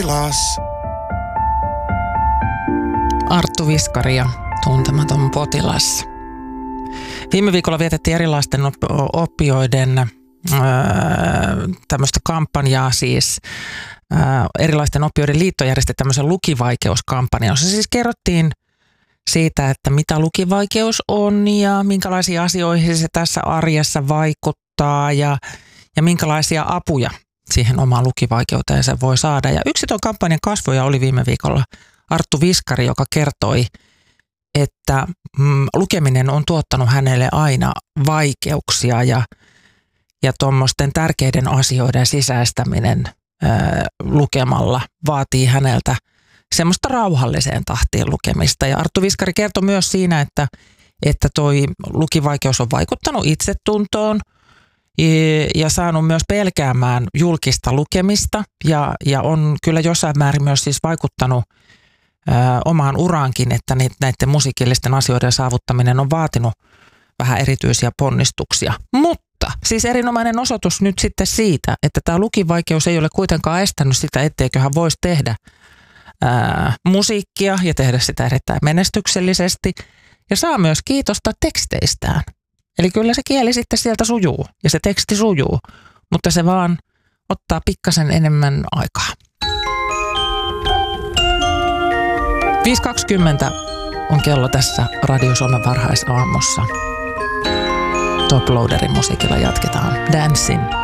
Arttu Viskari ja Tuntematon potilas. Viime viikolla vietettiin erilaisten opioiden tämmöistä kampanjaa siis. Erilaisten opioiden liitto järjesti tämmöisen lukivaikeuskampanjan, jossa siis kerrottiin siitä, että mitä lukivaikeus on ja minkälaisiin asioihin se tässä arjessa vaikuttaa ja minkälaisia apuja siihen omaan lukivaikeuteen se voi saada. Ja yksi tuon kampanjan kasvoja oli viime viikolla Arttu Viskari, joka kertoi, että lukeminen on tuottanut hänelle aina vaikeuksia ja tuommoisten tärkeiden asioiden sisäistäminen lukemalla vaatii häneltä semmoista rauhalliseen tahtiin lukemista. Ja Arttu Viskari kertoi myös siinä, että toi lukivaikeus on vaikuttanut itsetuntoon ja saanut myös pelkäämään julkista lukemista ja on kyllä jossain määrin myös siis vaikuttanut omaan uraankin, että näiden musiikillisten asioiden saavuttaminen on vaatinut vähän erityisiä ponnistuksia. Mutta siis erinomainen osoitus nyt sitten siitä, että tämä lukivaikeus ei ole kuitenkaan estänyt sitä, etteikö hän voisi tehdä musiikkia ja tehdä sitä erittäin menestyksellisesti ja saa myös kiitosta teksteistään. Eli kyllä se kieli sitten sieltä sujuu ja se teksti sujuu, mutta se vaan ottaa pikkasen enemmän aikaa. 5.20 on kello tässä Radio Suomen varhaisaamussa. Top Loaderin musiikilla jatketaan Dancing